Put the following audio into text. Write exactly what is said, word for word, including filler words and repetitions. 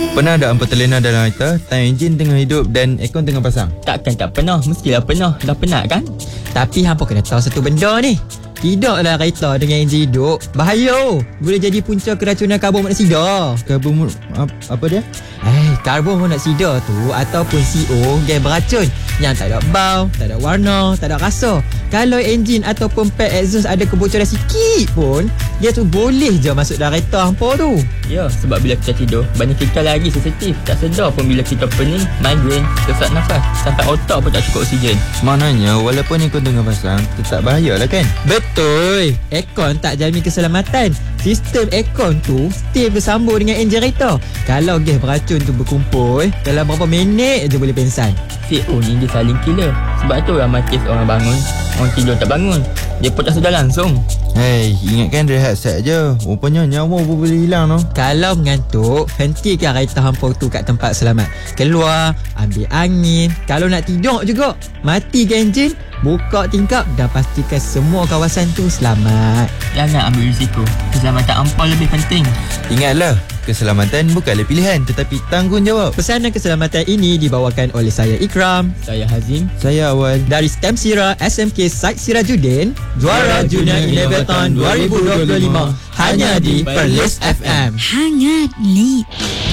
Pernah ada hampa terlena dalam kereta, time enjin tengah hidup dan aircon tengah pasang? Takkan tak pernah. Mestilah pernah. Dah penat kan? Tapi hampa kena tahu satu benda ni. Tidaklah kereta dengan enjin hidup. Bahaya. Boleh jadi punca keracunan karbon monoksida. Karbon apa, apa dia? Eh, karbon monoksida tu ataupun C O gas beracun yang tak ada bau, tak ada warna, tak ada rasa. Kalau enjin ataupun pad exhaust ada kebocoran sikit pun, dia tu boleh je masuk dalam kereta hampa tu. Ya, sebab bila kita tidur, banyak kita lagi sensitif. Tak sedar pun bila kita pening, migraine, sesak nafas. Sampai otak pun tak cukup oksigen. Maknanya walaupun aircon tengah pasang, tetap bahaya lah kan? Betul. Aircon tak jamin keselamatan. Sistem aircon tu stay bersambung dengan enjin kereta. Kalau gas beracun tu berkumpul, dalam berapa minit je boleh pengsan. C O ni dia saling killer. Sebab tu orang mati orang bangun, orang tidur tak bangun. Dia pun tak sedar langsung. Hei, ingatkan rehat set je. Rupanya nyawa pun boleh hilang no. Kalau mengantuk, hentikan kereta hampa tu kat tempat selamat. Keluar, ambil angin. Kalau nak tidur juga, matikan enjin, buka tingkap dan pastikan semua kawasan tu selamat. Jangan ambil risiko. Keselamatan hampa lebih penting. Ingatlah, keselamatan bukanlah pilihan tetapi tanggungjawab. Pesanan keselamatan ini dibawakan oleh saya Ikram, Saya Hazim. Saya Awal. dari STEM Sira S M K Said Sirajuddin, juara Junior Innovathon dua ribu dua puluh lima, hanya di Perlis F M. Hangat Lead.